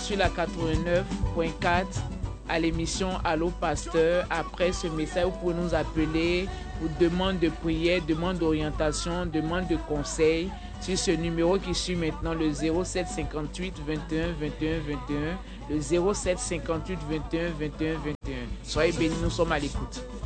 sur la 89.4 à l'émission Allô Pasteur. Après ce message, vous pouvez nous appeler pour demande de prière, demande d'orientation, demande de conseil sur ce numéro qui suit maintenant, le 07 58 21 21 21, le 07 58 21 21 21. Soyez bénis, nous sommes à l'écoute.